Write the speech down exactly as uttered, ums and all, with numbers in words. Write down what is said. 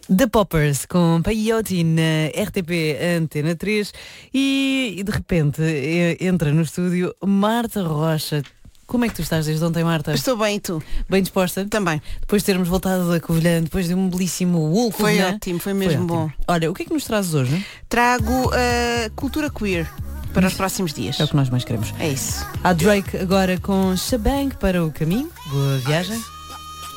The Poppers com Peyote na R T P Antena três e, e de repente entra no estúdio Marta Rocha. Como é que tu estás desde ontem, Marta? Estou bem, e tu? Bem disposta? Também. Depois de termos voltado da Covilhã, depois de um belíssimo Wolf, Foi né? ótimo, foi mesmo foi bom. Olha, o que é que nos trazes hoje? Trago a uh, cultura queer para os próximos dias. É o que nós mais queremos. É isso. Há Drake agora com Shebang para o caminho. Boa viagem.